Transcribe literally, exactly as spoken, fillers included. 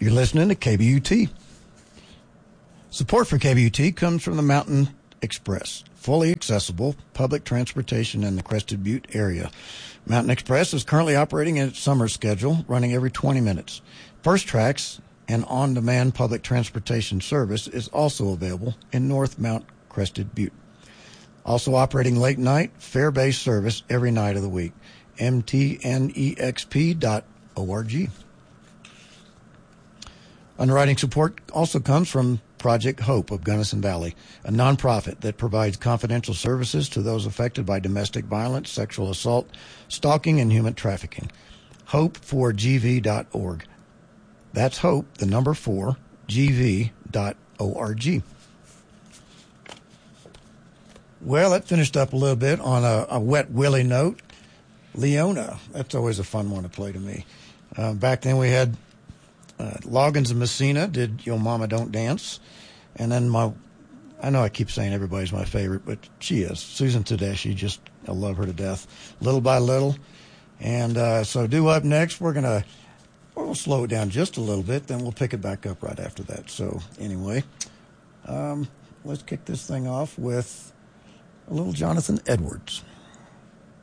You're listening to K B U T. Support for K B U T comes from the Mountain Express, fully accessible public transportation in the Crested Butte area. Mountain Express is currently operating in its summer schedule, running every twenty minutes. First Tracks, an on-demand public transportation service, is also available in North Mount Crested Butte. Also operating late night, fare-based service every night of the week. M T N E X P dot org. Underwriting support also comes from Project Hope of Gunnison Valley, a nonprofit that provides confidential services to those affected by domestic violence, sexual assault, stalking, and human trafficking. hope four g v dot org. That's hope, the number four, g v dot org. Well, that finished up a little bit on a, a wet willy note. Leona, that's always a fun one to play to me. Uh, back then we had uh, Loggins and Messina did Yo Mama Don't Dance. And then my, I know I keep saying everybody's my favorite, but she is. Susan Tedeschi, just, I love her to death. Little by Little. And uh, so due up next, we're going to, we'll slow it down just a little bit, then we'll pick it back up right after that. So anyway, um, let's kick this thing off with a little Jonathan Edwards.